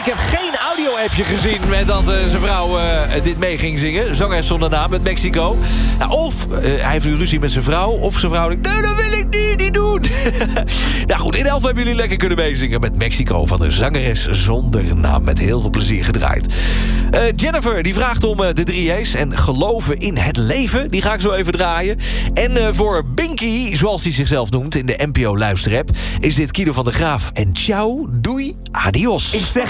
ik heb geen audio-appje gezien met dat zijn vrouw dit mee ging zingen. Zangeres zonder naam met Mexico. Nou, of hij heeft nu ruzie met zijn vrouw. Of zijn vrouw denkt, nee, dat wil ik niet doen. Nou goed, in 11 hebben jullie lekker kunnen meezingen met Mexico van de zangeres zonder naam. Met heel veel plezier gedraaid. Jennifer, die vraagt om de 3 J's. En geloven in het leven, die ga ik zo even draaien. En voor Binky, zoals hij zichzelf noemt in de NPO luisterapp, is dit Kido van der Graaf. En ciao, doei, adios. Ik zeg